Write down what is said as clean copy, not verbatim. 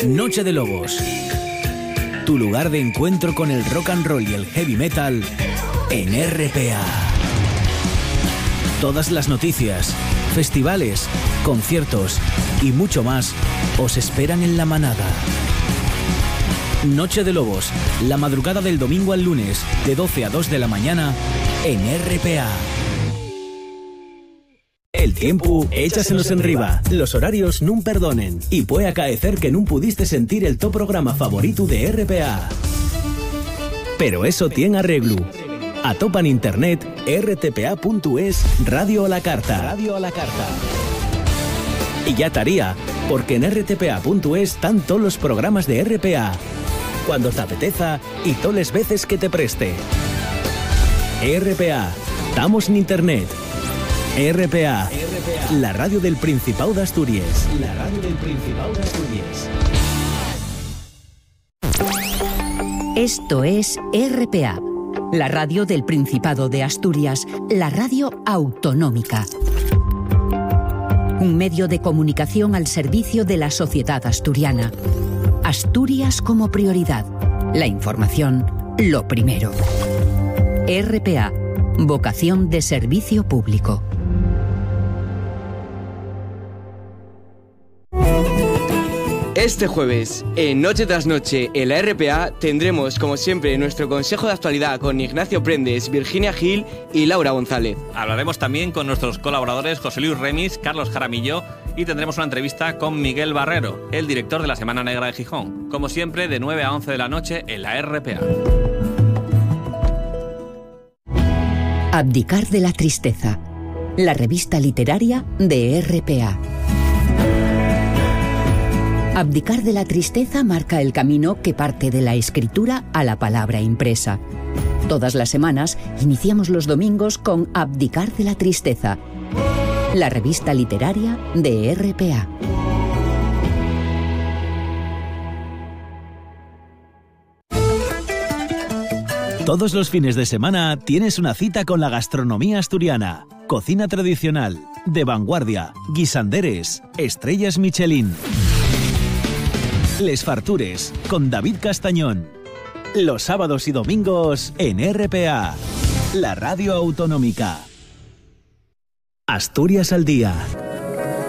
Noche de Lobos. Tu lugar de encuentro con el rock and roll y el heavy metal en RPA. Todas las noticias, festivales, conciertos y mucho más os esperan en La Manada. Noche de Lobos, la madrugada del domingo al lunes, de 12 a 2 de la mañana, en RPA. El tiempo, échasenos en riba. Los horarios nun perdonen. Y puede acaecer que nun pudiste sentir el to programa favorito de RPA. Pero eso tiene arreglo. Atopa en internet rtpa.es Radio a la Carta. Y ya estaría, porque en rtpa.es están todos los programas de RPA. Cuando te apeteza y todas las veces que te preste. RPA, estamos en internet. RPA, la radio del Principado de Asturias. Esto es RPA, la radio del Principado de Asturias, la radio autonómica. Un medio de comunicación al servicio de la sociedad asturiana. Asturias como prioridad. La información, lo primero. RPA, vocación de servicio público. Este jueves, en Noche tras Noche, en la RPA, tendremos, como siempre, nuestro consejo de actualidad con Ignacio Prendes, Virginia Gil y Laura González. Hablaremos también con nuestros colaboradores José Luis Remis, Carlos Jaramillo y tendremos una entrevista con Miguel Barrero, el director de la Semana Negra de Gijón. Como siempre, de 9 a 11 de la noche en la RPA. Abdicar de la tristeza, la revista literaria de RPA. Abdicar de la tristeza marca el camino que parte de la escritura a la palabra impresa. Todas las semanas iniciamos los domingos con Abdicar de la tristeza, la revista literaria de RPA. Todos los fines de semana tienes una cita con la gastronomía asturiana. Cocina tradicional, de vanguardia, guisanderes, estrellas Michelin. Les Fartures, con David Castañón. Los sábados y domingos en RPA, la radio autonómica. Asturias al día.